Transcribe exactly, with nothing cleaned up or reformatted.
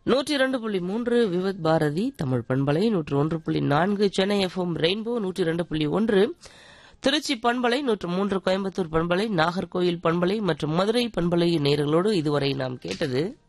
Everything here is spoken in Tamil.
நூற்றி இரண்டு புள்ளி மூன்று விவித் பாரதி தமிழ் பண்பலை, நூற்று ஒன்று புள்ளி நான்கு சென்னை எஃப்எம் ரெயின்போ, நூற்றி இரண்டு புள்ளி ஒன்று திருச்சி பண்பலை, நூற்று மூன்று கோயம்புத்தூர் பண்பலை, நாகர்கோயில் பண்பலை மற்றும் மதுரை பண்பலை நேயர்களோடு இதுவரை நாம் கேட்டது